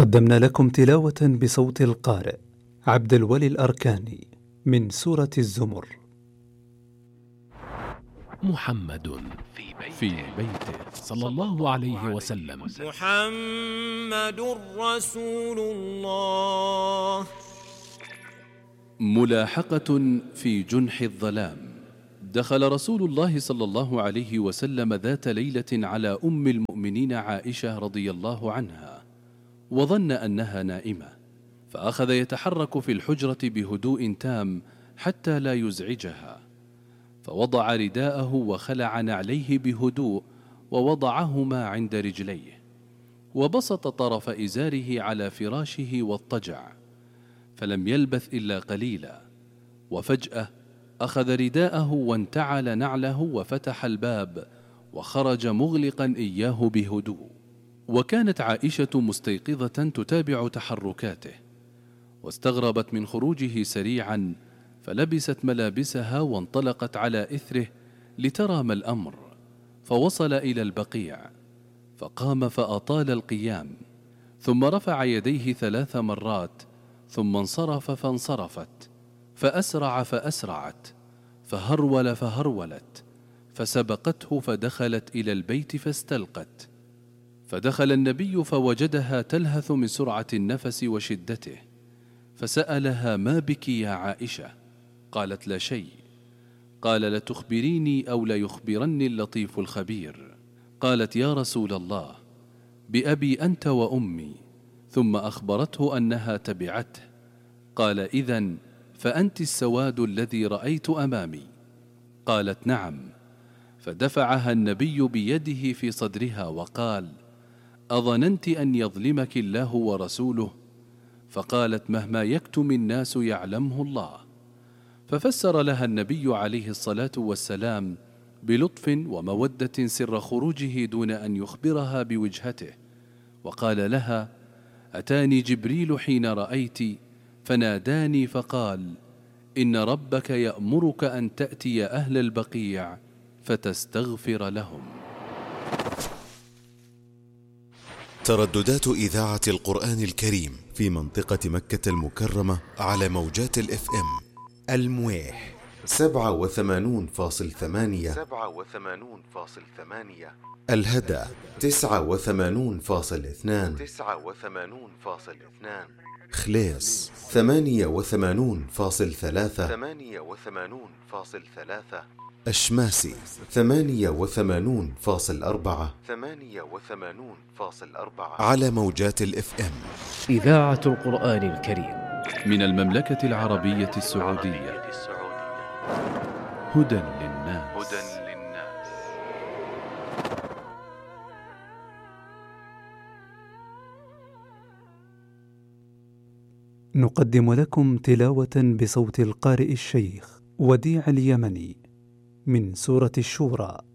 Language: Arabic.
قدمنا لكم تلاوة بصوت القارئ عبد الولي الأركاني من سورة الزمر. محمد في بيته صلى الله عليه وسلم. محمد رسول الله. ملاحقة في جنح الظلام. دخل رسول الله صلى الله عليه وسلم ذات ليلة على أم المؤمنين عائشة رضي الله عنها، وظن أنها نائمة، فأخذ يتحرك في الحجرة بهدوء تام حتى لا يزعجها، فوضع رداءه وخلع نعليه بهدوء ووضعهما عند رجليه، وبسط طرف إزاره على فراشه واضطجع، فلم يلبث إلا قليلا، وفجأة أخذ رداءه وانتعل نعله وفتح الباب وخرج مغلقا إياه بهدوء. وكانت عائشة مستيقظة تتابع تحركاته، واستغربت من خروجه سريعا، فلبست ملابسها وانطلقت على إثره لترى ما الأمر، فوصل إلى البقيع، فقام فأطال القيام، ثم رفع يديه 3 مرات، ثم انصرف فانصرفت، فأسرع فأسرعت، فهرول فهرولت، فسبقته فدخلت إلى البيت فاستلقت. فدخل النبي فوجدها تلهث من سرعة النفس وشدته، فسألها: ما بك يا عائشة؟ قالت: لا شيء. قال: لتخبريني أو ليخبرني اللطيف الخبير. قالت: يا رسول الله، بأبي أنت وأمي. ثم أخبرته أنها تبعته. قال: إذن فأنت السواد الذي رأيت أمامي. قالت: نعم. فدفعها النبي بيده في صدرها وقال: أظننت أن يظلمك الله ورسوله؟ فقالت: مهما يكتم الناس يعلمه الله. ففسر لها النبي عليه الصلاة والسلام بلطف ومودة سر خروجه دون أن يخبرها بوجهته، وقال لها: أتاني جبريل حين رأيت، فناداني فقال: إن ربك يأمرك أن تأتي أهل البقيع فتستغفر لهم. ترددات إذاعة القرآن الكريم في منطقة مكة المكرمة على موجات الإف إم: المويح 87.8، الهدى 89.2، خليص 88.3، أشماسي 88.4 على موجات الإف إم. إذاعة القرآن الكريم من المملكة العربية السعودية. هدى للناس. نقدم لكم تلاوة بصوت القارئ الشيخ وديع اليمني من سورة الشورى.